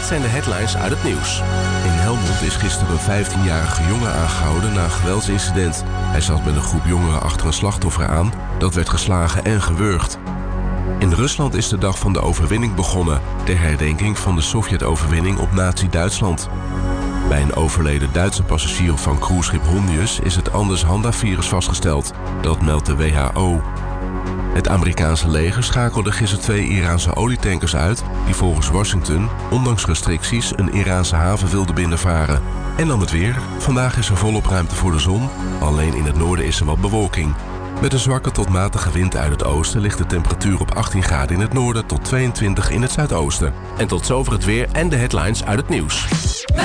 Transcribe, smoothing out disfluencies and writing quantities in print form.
zijn de headlines uit het nieuws. In Helmond is gisteren een 15-jarige jongen aangehouden na een geweldsincident. Hij zat met een groep jongeren achter een slachtoffer aan dat werd geslagen en gewurgd. In Rusland is de dag van de overwinning begonnen, ter herdenking van de Sovjet-overwinning op Nazi-Duitsland. Bij een overleden Duitse passagier van cruiseschip Hondius is het Anders-Handa-virus vastgesteld. Dat meldt de WHO. Het Amerikaanse leger schakelde gisteren 2 Iraanse olietankers uit die volgens Washington, ondanks restricties, een Iraanse haven wilden binnenvaren. En dan het weer. Vandaag is er volop ruimte voor de zon, alleen in het noorden is er wat bewolking. Met een zwakke tot matige wind uit het oosten ligt de temperatuur op 18 graden in het noorden tot 22 in het zuidoosten. En tot zover het weer en de headlines uit het nieuws.